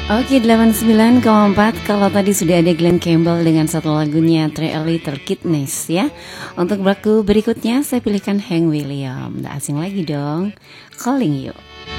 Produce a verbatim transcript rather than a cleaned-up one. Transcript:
Oke, delapan puluh sembilan koma empat. Kalau tadi sudah ada Glenn Campbell dengan satu lagunya Three A Little Kidness ya. Untuk lagu berikutnya saya pilihkan Hank Williams. Nggak asing lagi dong, Calling You.